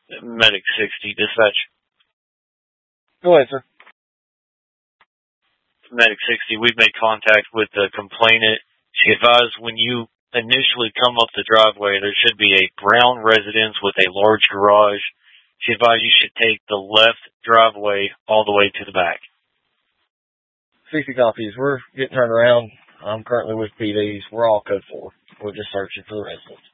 Medic 60, dispatch. Go ahead, sir. Medic 60, we've made contact with the complainant. She advised when you initially come up the driveway, there should be a brown residence with a large garage. She advised you should take the left driveway all the way to the back. 60 copies. We're getting turned around. I'm currently with PDs. We're all code 4. We're just searching for the residents.